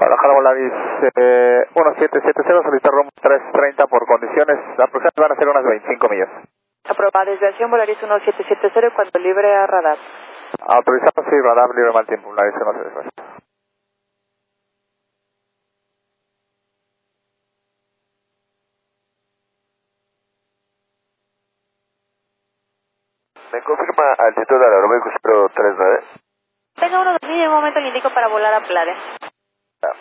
Guadalajara Volaris 1770, solicitar rumbo 330 por condiciones, aproximadamente van a ser unas 25 millas. Aprobada desviación Volaris 1770 y cuando libre a radar. Autorizado, sí, radar libre mal tiempo, Volaris 1770. ¿Me confirma altitud al aeroméxico 039? Tenga uno de mí, en un momento le indico para volar a Playa.